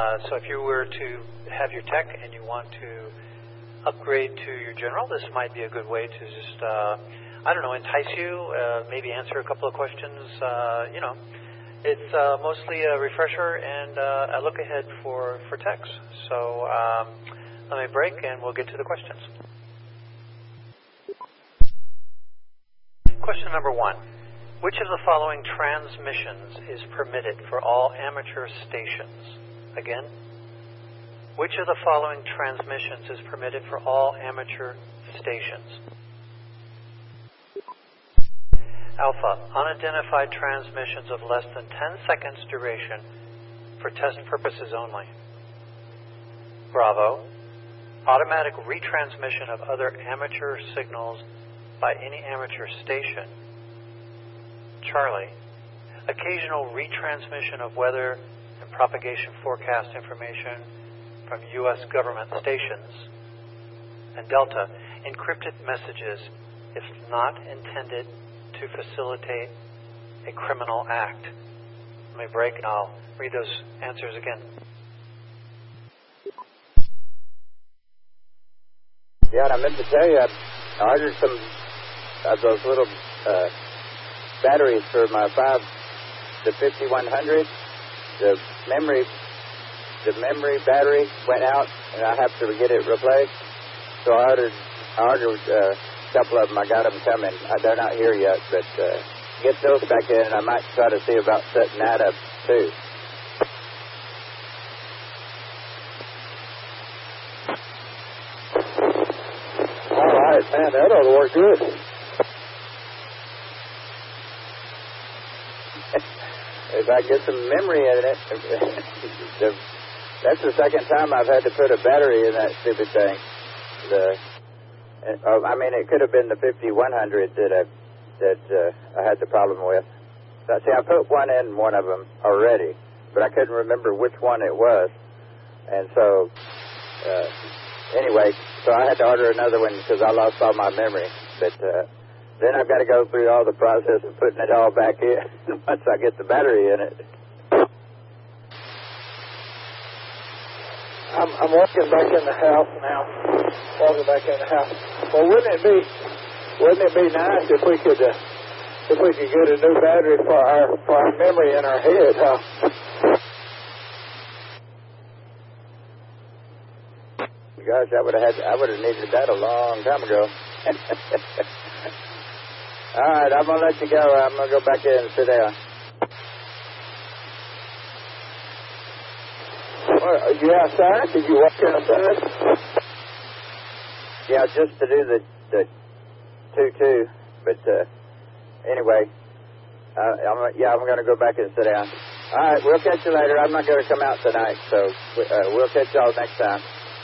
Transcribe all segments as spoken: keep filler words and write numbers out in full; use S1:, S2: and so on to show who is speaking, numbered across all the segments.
S1: Uh, so if you were to have your tech and you want to upgrade to your general, this might be a good way to just, uh, I don't know, entice you, uh, maybe answer a couple of questions. Uh, you know, it's uh, mostly a refresher and uh, a look ahead for, for techs. So um, let me break and we'll get to the questions. Question number one. Which of the following transmissions is permitted for all amateur stations? Again, which of the following transmissions is permitted for all amateur stations? Alpha, unidentified transmissions of less than ten seconds duration for test purposes only. Bravo, automatic retransmission of other amateur signals by any amateur station. Charlie, occasional retransmission of weather and propagation forecast information from U S government stations. And Delta, encrypted messages if not intended to facilitate a criminal act. Let me break and I'll read those answers again.
S2: Yeah, and I meant to tell you, I ordered some of those little uh, batteries for my five, the fifty-one hundred. The memory, the memory battery went out, and I have to get it replaced. So I ordered, I ordered uh, a couple of them. I got them coming. They're not here yet, but uh, get those back in, and I might try to see about setting that up too.
S3: All right, man, that ought to work good.
S2: If I get some memory in it, the, that's the second time I've had to put a battery in that stupid thing. The, oh, I mean, it could have been the fifty-one hundred that I, that uh, I had the problem with. So, see, I put one in one of them already, but I couldn't remember which one it was. And so, uh, anyway, so I had to order another one because I lost all my memory. But uh, then I've got to go through all the process of putting it all back in once I get the battery in it.
S3: I'm, I'm walking back in the house now. Walking back in the house. Well, wouldn't it be, wouldn't it be nice if we could, uh, if we could get a new battery for our for our memory in our head, huh?
S2: Gosh, I would have had, I would have needed that a long time ago. All right, I'm going to let you go. I'm going to go back in and sit down.
S3: Well, are you outside? Did you walk outside?
S2: Yeah, just to do the, the two two. But uh, anyway, uh, I'm, yeah, I'm going to go back and sit down. All right, we'll catch you later. I'm not going to come out tonight, so uh, we'll catch y'all next time.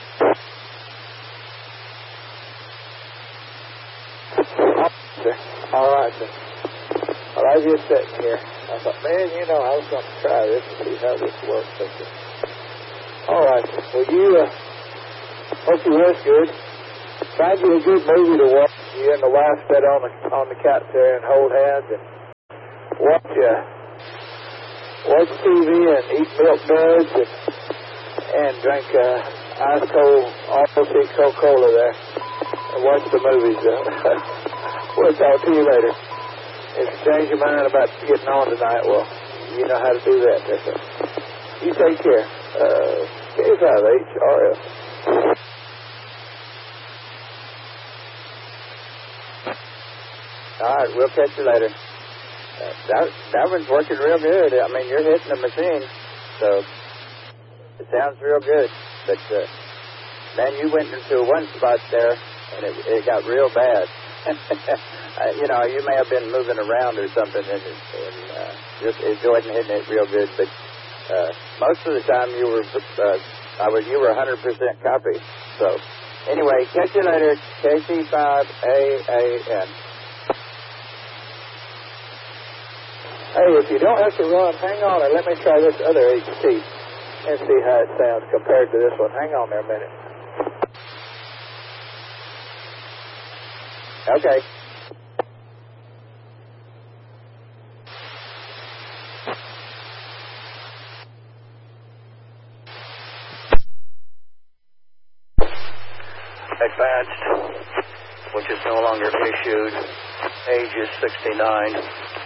S3: All right, sir. Well, I was just sitting here. I thought, man, you know, I was going to try this and see how this works. All right, sir. Well, you, uh, hope you rest good. Find you a good movie to watch. You and the wife sit on the on the couch there and hold hands and watch, uh, watch T V and eat milk duds and, and drink uh, ice cold, awful thick Coca-Cola there and watch the movies. Uh, We'll talk to you later. If you change your mind about getting on tonight, well, you know how to do that. That's it. You take care. Uh, K five H R F.
S2: All right, we'll catch you later. Uh, that, that one's working real good. I mean, you're hitting the machine, so it sounds real good. But, uh, man, you went into one spot there, and it, it got real bad. uh, you know, you may have been moving around or something and, and uh, just enjoying hitting it real good, but uh, most of the time you were, uh, I was, you were one hundred percent copy. So, anyway, catch you later. K C five A A N.
S3: Hey, if you don't have to run, hang on and let me try this other H T and see how it sounds compared to this one. Hang on there a minute.
S2: Okay.
S4: advanced, which is no longer issued. Age is sixty-nine.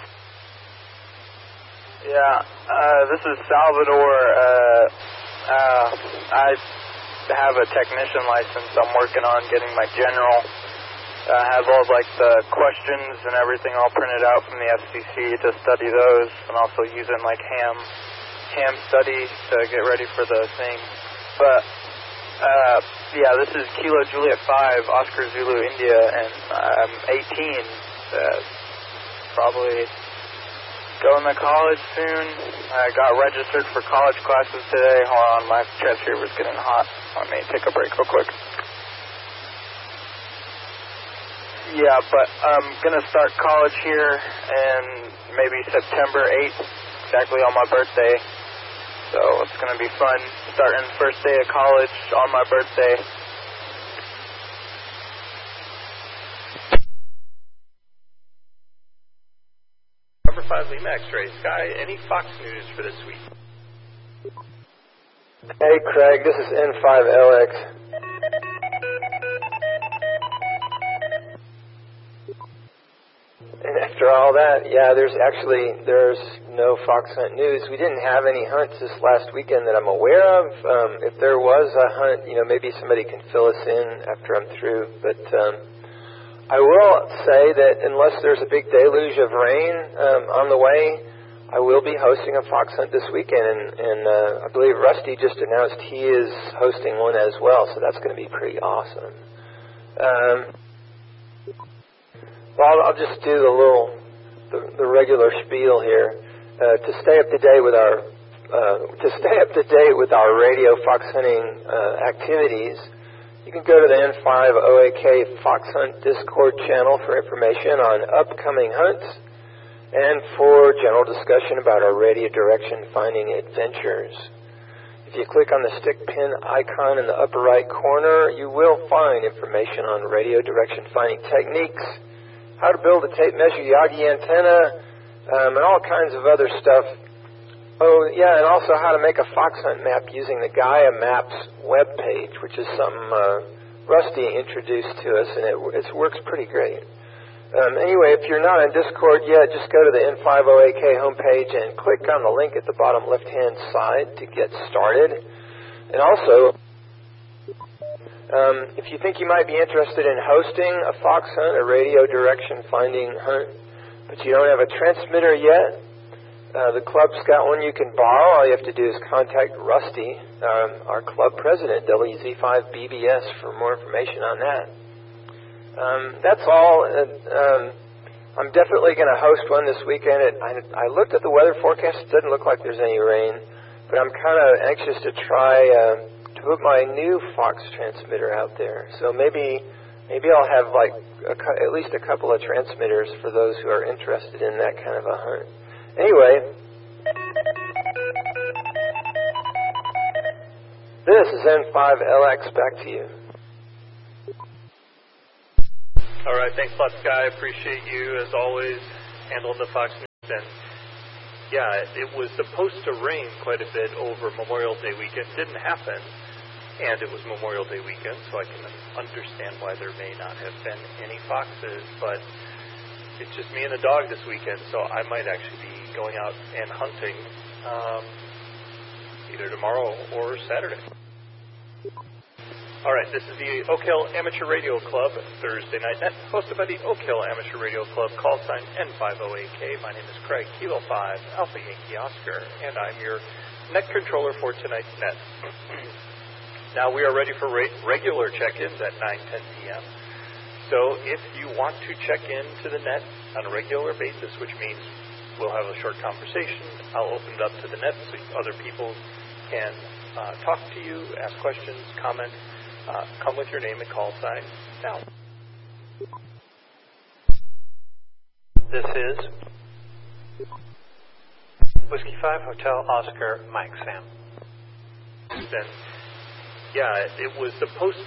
S5: Yeah, uh, this is Salvador. Uh, uh, I have a technician license. I'm working on getting my general. I have all like the questions and everything all printed out from the F C C to study those, and also using like ham, ham study to get ready for the thing. But uh, yeah, this is Kilo Juliet five, Oscar Zulu India, and I'm eighteen. Uh, probably going to college soon. I got registered for college classes today. Hold on, my chest here was getting hot. Let me take a break real quick. Yeah, but I'm going to start college here in maybe September eighth, exactly on my birthday. So it's going to be fun starting first day of college on my birthday.
S6: Number five, Lima X-Ray. Sky, any Fox news for this week?
S3: Hey, Craig, this is N five L X. And after all that, yeah, there's actually, there's no fox hunt news. We didn't have any hunts this last weekend that I'm aware of. Um, if there was a hunt, you know, maybe somebody can fill us in after I'm through. But um, I will say that unless there's a big deluge of rain um, on the way, I will be hosting a fox hunt this weekend. And, and uh, I believe Rusty just announced he is hosting one as well, so that's going to be pretty awesome. Um, Well, I'll just do the little, the, the regular spiel here. Uh, to stay up to date with our, uh, to stay up to date with our radio fox hunting uh, activities, you can go to the N five O A K Fox Hunt Discord channel for information on upcoming hunts and for general discussion about our radio direction finding adventures. If you click on the stick pin icon in the upper right corner, you will find information on radio direction finding techniques, how to build a tape measure Yagi antenna, um, and all kinds of other stuff. Oh, yeah, and also how to make a fox hunt map using the Gaia Maps webpage, which is something uh, Rusty introduced to us, and it, it works pretty great. Um, anyway, if you're not on Discord yet, just go to the N five O A K homepage and click on the link at the bottom left-hand side to get started. And also, Um, if you think you might be interested in hosting a fox hunt, a radio direction finding hunt, but you don't have a transmitter yet, uh, the club's got one you can borrow. All you have to do is contact Rusty, um, our club president, W Z five B B S, for more information on that. Um, that's all. Uh, um, I'm definitely going to host one this weekend. It, I, I looked at the weather forecast. It doesn't look like there's any rain, but I'm kind of anxious to try uh, to put my new Fox transmitter out there. So maybe maybe I'll have like a, at least a couple of transmitters for those who are interested in that kind of a hunt. Anyway, this is N five L X. Back to you.
S6: All right, thanks a lot, Sky. Appreciate you, as always, handling the Fox News. And yeah, it was supposed to rain quite a bit over Memorial Day weekend. Didn't happen, and it was Memorial Day weekend, so I can understand why there may not have been any foxes. But it's just me and the dog this weekend, so I might actually be going out and hunting um, either tomorrow or Saturday. All right, this is the Oak Hill Amateur Radio Club Thursday Night Net, hosted by the Oak Hill Amateur Radio Club, call sign N five O A K. My name is Craig, Kilo five, Alpha Yankee Oscar, and I'm your net controller for tonight's net. Now we are ready for re- regular check-ins at nine ten p.m. So if you want to check in to the net on a regular basis, which means we'll have a short conversation, I'll open it up to the net so other people can uh, talk to you, ask questions, comment. Uh, come with your name and call sign now.
S1: This is Whiskey five Hotel Oscar Mike Sam.
S6: Then, yeah, it was supposed